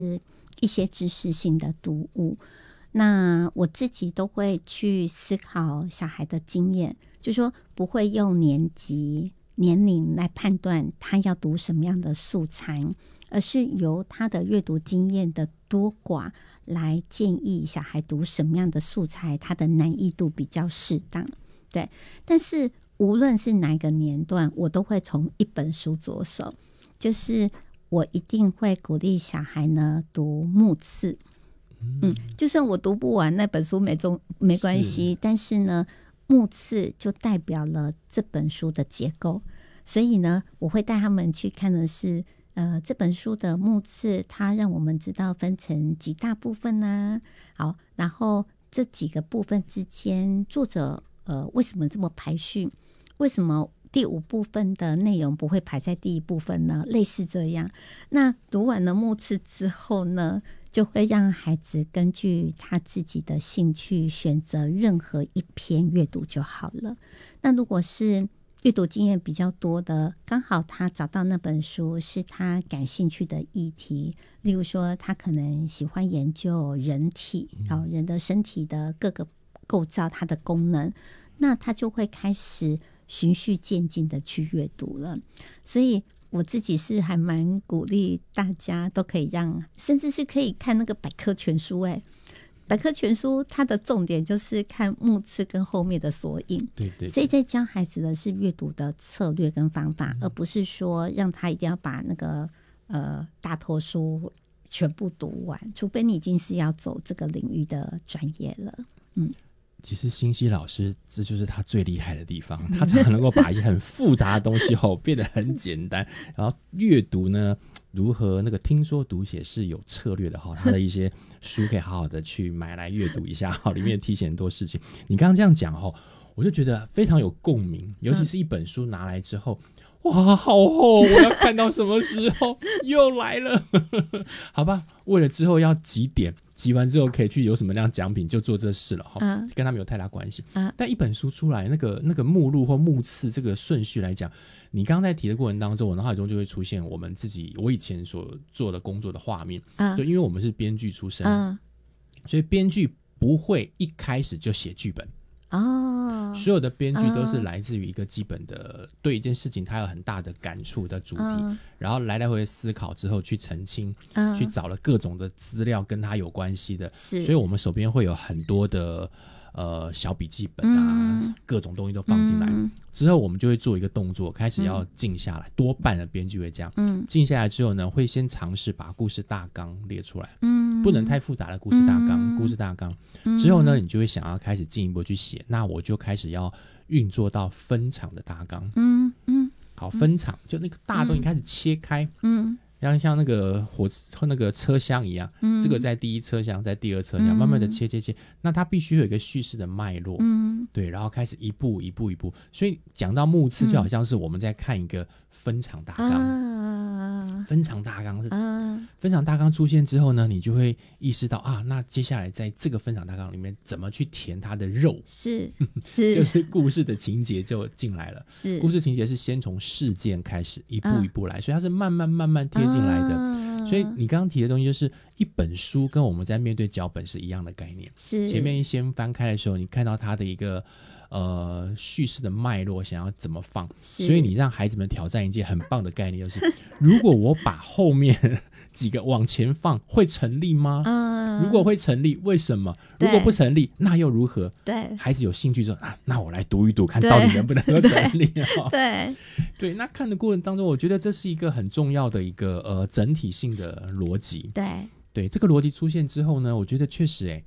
一些知识性的读物。那我自己都会去思考小孩的经验，就说不会用年级年龄来判断他要读什么样的素材，而是由他的阅读经验的多寡来建议小孩读什么样的素材，他的难易度比较适当。对，但是无论是哪一个年段，我都会从一本书着手，就是我一定会鼓励小孩呢读目次。就算我读不完那本书没关系，但是呢，目次就代表了这本书的结构，所以呢，我会带他们去看的是，这本书的目次，它让我们知道分成几大部分啊，好，然后这几个部分之间，作者为什么这么排序？为什么第5部分的内容不会排在第1部分呢？类似这样。那读完了目次之后呢，就会让孩子根据他自己的兴趣选择任何一篇阅读就好了。那如果是阅读经验比较多的，刚好他找到那本书是他感兴趣的议题，例如说他可能喜欢研究人体，人的身体的各个构造，它的功能，那他就会开始循序渐进的去阅读了。所以我自己是还蛮鼓励大家都可以让，甚至是可以看那个百科全书。百科全书它的重点就是看目次跟后面的索引，对，所以在教孩子的是阅读的策略跟方法，而不是说让他一定要把那个大托书全部读完，除非你已经是要走这个领域的专业了。 其实欣西老师这就是他最厉害的地方，他常常能够把一些很复杂的东西变得很简单，然后阅读呢如何那个听说读写是有策略的他的一些书可以好好的去买来阅读一下里面提醒很多事情。你刚刚这样讲我就觉得非常有共鸣，尤其是一本书拿来之后，哇好厚，我要看到什么时候又来了好吧，为了之后要几点集完之后可以去有什么样奖品就做这事了跟他没有太大关系但一本书出来那个目录或目次这个顺序来讲，你刚刚在提的过程当中，我脑海中就会出现我以前所做的工作的画面就因为我们是编剧出身所以编剧不会一开始就写剧本所有的编剧都是来自于一个基本的对一件事情他有很大的感触的主题然后来来回回思考之后去澄清去找了各种的资料跟他有关系的所以我们手边会有很多的小笔记本各种东西都放进来之后我们就会做一个动作，开始要静下来多半的编剧会这样静下来之后呢，会先尝试把故事大纲列出来不能太复杂的故事大纲之后呢，你就会想要开始进一步去写，那我就开始要运作到分场的大纲好，分场就那个大东西开始切开像那个那个车厢一样这个在第1车厢在第2车厢慢慢的切那它必须有一个叙事的脉络对，然后开始一步一步所以讲到目次就好像是我们在看一个分场大纲分场大纲是分场大纲出现之后呢，你就会意识到那接下来在这个分场大纲里面怎么去填它的肉是就是故事的情节就进来了故事情节是先从事件开始一步一步来所以它是慢慢贴进来的所以你刚刚提的东西就是一本书跟我们在面对脚本是一样的概念是前面先翻开的时候你看到它的一个叙事的脉络想要怎么放所以你让孩子们挑战一件很棒的概念就是如果我把后面几个往前放会成立吗如果会成立为什么如果不成立那又如何对孩子有兴趣说那我来读一读看到底能不能够成立对那看的过程当中我觉得这是一个很重要的一个整体性的逻辑对这个逻辑出现之后呢我觉得确实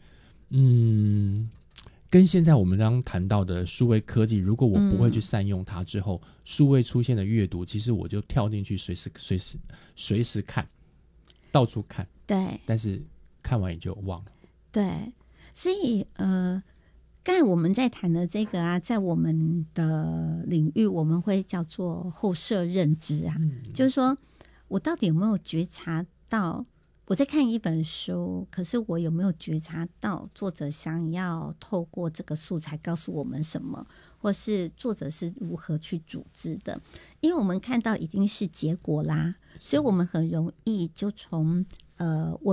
跟现在我们刚刚谈到的数位科技如果我不会去善用它之后数位出现的阅读其实我就跳进去随时看到处看对但是看完也就忘了对所以刚才我们在谈的这个在我们的领域我们会叫做后设认知就是说我到底有没有觉察到我在看一本书，可是我有没有觉察到作者想要透过这个素材告诉我们什么，或是作者是如何去组织的？因为我们看到一定是结果啦，所以我们很容易就从我